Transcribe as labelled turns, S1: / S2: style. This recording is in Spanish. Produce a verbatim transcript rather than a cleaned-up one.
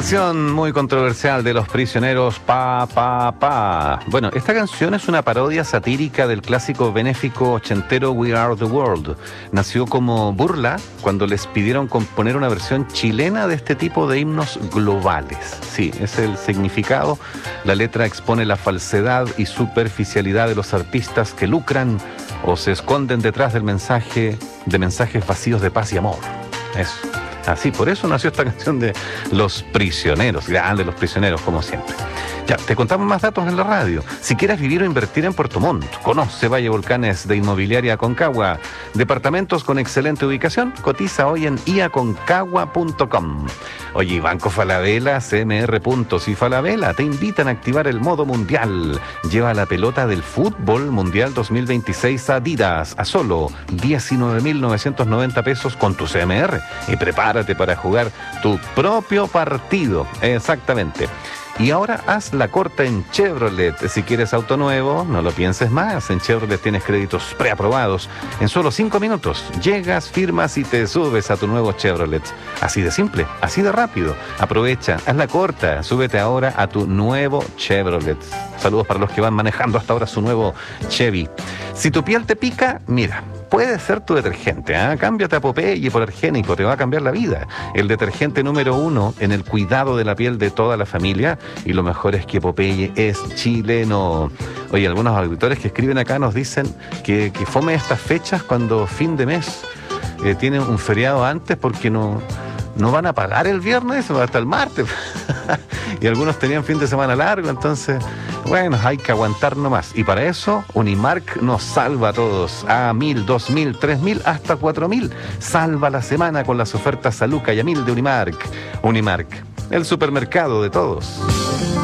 S1: Canción muy controversial de Los Prisioneros, Pa, Pa, Pa. Bueno, esta canción es una parodia satírica del clásico benéfico ochentero We Are the World. Nació como burla cuando les pidieron componer una versión chilena de este tipo de himnos globales. Sí, es el significado. La letra expone la falsedad y superficialidad de los artistas que lucran o se esconden detrás del mensaje, de mensajes vacíos de paz y amor. Eso. Así, por eso nació esta canción de Los Prisioneros, grande Los Prisioneros, como siempre. Ya, te contamos más datos en la radio. Si quieres vivir o invertir en Puerto Montt, conoce Valle Volcanes de Inmobiliaria Aconcagua. Departamentos con excelente ubicación, cotiza hoy en i a concagua punto com. Oye, Banco Falabella, C M R Puntos y Falabella te invitan a activar el modo mundial. Lleva la pelota del fútbol mundial dos mil veintiséis a Adidas a solo diecinueve mil novecientos noventa pesos con tu C M R. Y prepárate para jugar tu propio partido. Exactamente. Y ahora haz la corta en Chevrolet. Si quieres auto nuevo, no lo pienses más. En Chevrolet tienes créditos preaprobados. En solo cinco minutos llegas, firmas y te subes a tu nuevo Chevrolet. Así de simple, así de rápido. Aprovecha, haz la corta. Súbete ahora a tu nuevo Chevrolet. Saludos para los que van manejando hasta ahora su nuevo Chevy. Si tu piel te pica, mira, puede ser tu detergente, ¿eh? Cámbiate a Popeye por Argénico, te va a cambiar la vida. El detergente número uno en el cuidado de la piel de toda la familia. Y lo mejor es que Popeye es chileno. Oye, algunos auditores que escriben acá nos dicen que, que fome estas fechas cuando fin de mes eh, tienen un feriado antes porque no, no van a pagar el viernes hasta el martes. Y algunos tenían fin de semana largo, entonces, bueno, hay que aguantar nomás. Y para eso, Unimark nos salva a todos. A mil, dos mil, tres mil, hasta cuatro mil. Salva la semana con las ofertas a Luca y a mil de Unimark. Unimark, el supermercado de todos.